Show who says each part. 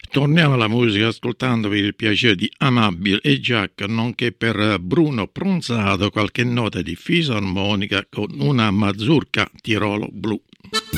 Speaker 1: Torniamo alla musica ascoltandovi il piacere di Amabile e Giac, nonché per Bruno Pronzato qualche nota di fisarmonica con una mazurka Tirolo blu.